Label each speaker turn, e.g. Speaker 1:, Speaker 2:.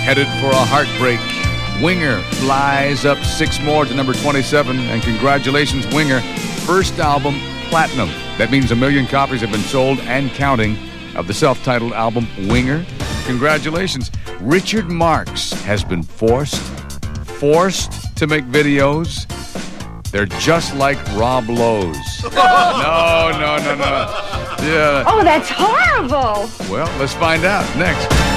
Speaker 1: headed for a heartbreak. Winger flies up 6 more to number 27, and congratulations, Winger. First album, platinum. That means 1 million copies have been sold and counting of the self-titled album, Winger. Congratulations. Richard Marx has been forced to make videos. They're just like Rob Lowe's. No. Yeah.
Speaker 2: Oh, that's horrible.
Speaker 1: Well, let's find out next.